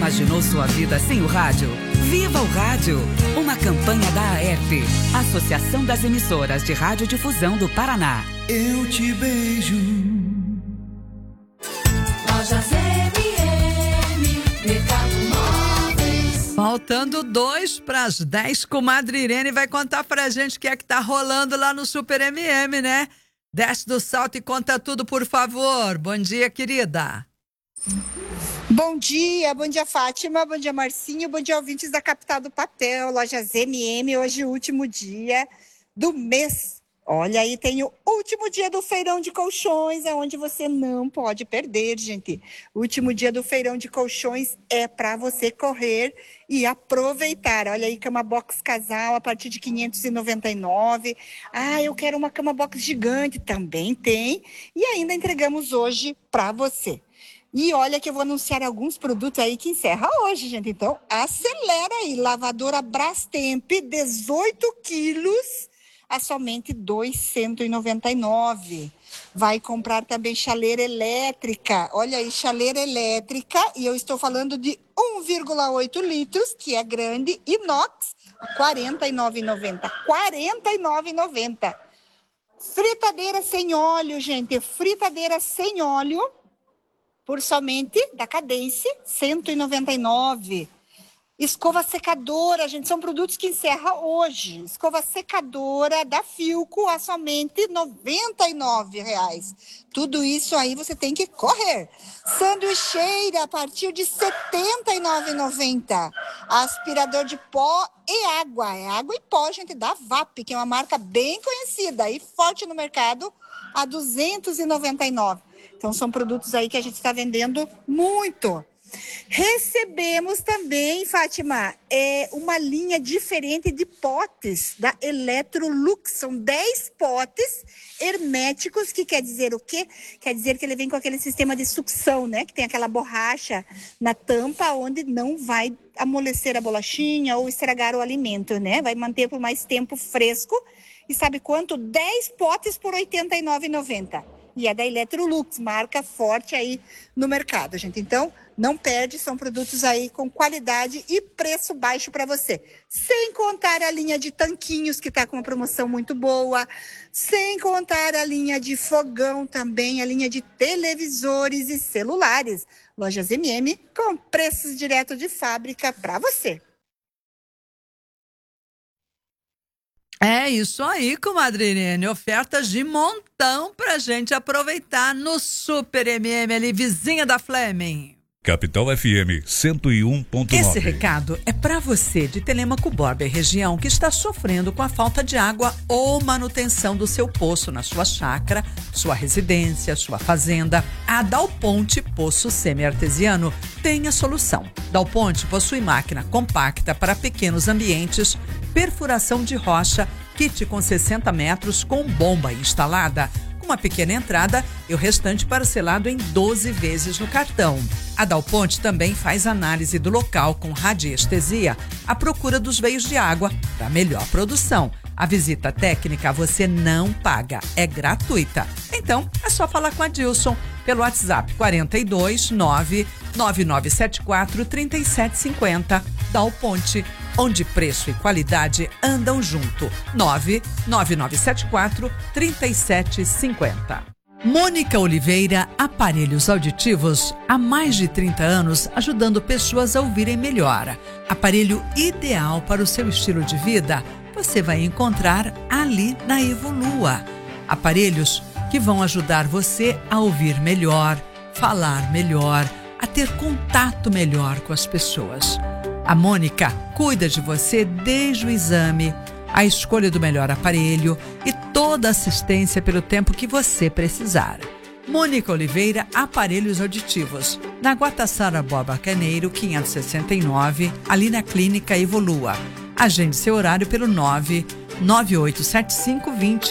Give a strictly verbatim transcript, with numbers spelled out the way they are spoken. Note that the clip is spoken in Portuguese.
imaginou sua vida sem o rádio? Viva o Rádio! Uma campanha da A E R P, Associação das Emissoras de Radiodifusão do Paraná. Eu te beijo. Lojas M M, Mercado Móveis. Faltando dois para as dez, comadre Irene vai contar pra gente o que é que tá rolando lá no Super M M, né? Desce do salto e conta tudo, por favor. Bom dia, querida. Bom dia, bom dia Fátima, bom dia Marcinho, bom dia ouvintes da Capital do Papel, Lojas M M, hoje o último dia do mês. Olha aí, tem o último dia do feirão de colchões, é onde você não pode perder, gente. O último dia do feirão de colchões é para você correr e aproveitar. Olha aí, cama box casal a partir de quinhentos e noventa e nove reais. Ah, eu quero uma cama box gigante, também tem. E ainda entregamos hoje para você. E olha que eu vou anunciar alguns produtos aí que encerra hoje, gente. Então, acelera aí. Lavadora Brastemp, dezoito quilos, a somente dois mil cento e noventa e nove reais. Vai comprar também chaleira elétrica. Olha aí, chaleira elétrica. E eu estou falando de um vírgula oito litros, que é grande, inox, quarenta e nove reais e noventa centavos. quarenta e nove reais e noventa centavos. Fritadeira sem óleo, gente. Fritadeira sem óleo, por somente da Cadence, cento e noventa e nove reais. Escova secadora, gente, são produtos que encerram hoje. Escova secadora da Filco a somente noventa e nove reais. Tudo isso aí você tem que correr. Sanduicheira a partir de setenta e nove reais e noventa centavos. Aspirador de pó e água. É água e pó, gente, da V A P, que é uma marca bem conhecida e forte no mercado, a duzentos e noventa e nove reais. Então, são produtos aí que a gente está vendendo muito. Recebemos também, Fátima, é, uma linha diferente de potes da Electrolux. São dez potes herméticos, que quer dizer o quê? Quer dizer que ele vem com aquele sistema de sucção, né? Que tem aquela borracha na tampa, onde não vai amolecer a bolachinha ou estragar o alimento, né? Vai manter por mais tempo fresco. E sabe quanto? dez potes por oitenta e nove reais e noventa centavos. E é da Electrolux, marca forte aí no mercado, gente. Então, não perde, são produtos aí com qualidade e preço baixo para você. Sem contar a linha de tanquinhos, que está com uma promoção muito boa. Sem contar a linha de fogão também, a linha de televisores e celulares. Lojas M M com preços direto de fábrica para você. É isso aí, comadre Irene. Ofertas de montão pra gente aproveitar no Super M M, ali, vizinha da Fleming. Capital F M cento e um ponto nove. Esse recado é para você de Telêmaco Borba e região que está sofrendo com a falta de água ou manutenção do seu poço na sua chácara, sua residência, sua fazenda. A Dal Ponte Poço Semi-Artesiano tem a solução. Dal Ponte possui máquina compacta para pequenos ambientes, perfuração de rocha, kit com sessenta metros com bomba instalada, uma pequena entrada e o restante parcelado em doze vezes no cartão. A Dal Ponte também faz análise do local com radiestesia à procura dos veios de água para melhor produção. A visita técnica você não paga, é gratuita. Então, é só falar com a Dilson pelo WhatsApp quatro dois nove nove nove sete quatro três sete cinco zero. Dal Ponte, onde preço e qualidade andam junto. nove nove nove sete quatro três sete cinco zero. Mônica Oliveira, aparelhos auditivos, há mais de trinta anos ajudando pessoas a ouvirem melhor. Aparelho ideal para o seu estilo de vida, você vai encontrar ali na Evolua. Aparelhos que vão ajudar você a ouvir melhor, falar melhor, a ter contato melhor com as pessoas. A Mônica cuida de você desde o exame, a escolha do melhor aparelho e toda a assistência pelo tempo que você precisar. Mônica Oliveira, aparelhos auditivos, na Guatassara Borba Carneiro, quinhentos e sessenta e nove, ali na Clínica Evolua. Agende seu horário pelo nove nove oito sete cinco dois zero